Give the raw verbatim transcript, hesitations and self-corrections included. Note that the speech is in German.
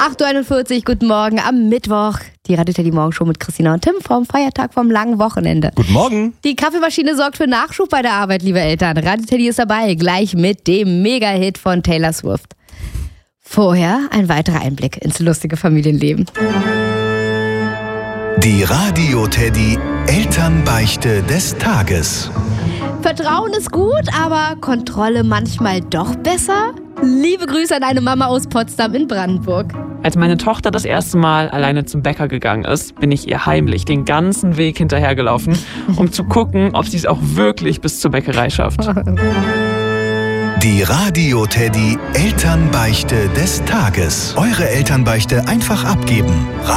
acht Uhr einundvierzig, guten Morgen am Mittwoch. Die Radio Teddy Morgenshow mit Christina und Tim vom Feiertag vom langen Wochenende. Guten Morgen. Die Kaffeemaschine sorgt für Nachschub bei der Arbeit, liebe Eltern. Radio Teddy ist dabei, gleich mit dem Mega-Hit von Taylor Swift. Vorher ein weiterer Einblick ins lustige Familienleben. Die Radio Teddy Elternbeichte des Tages. Vertrauen ist gut, aber Kontrolle manchmal doch besser? Liebe Grüße an eine Mama aus Potsdam in Brandenburg. Als meine Tochter das erste Mal alleine zum Bäcker gegangen ist, bin ich ihr heimlich den ganzen Weg hinterhergelaufen, um zu gucken, ob sie es auch wirklich bis zur Bäckerei schafft. Die Radio Teddy Elternbeichte des Tages. Eure Elternbeichte einfach abgeben.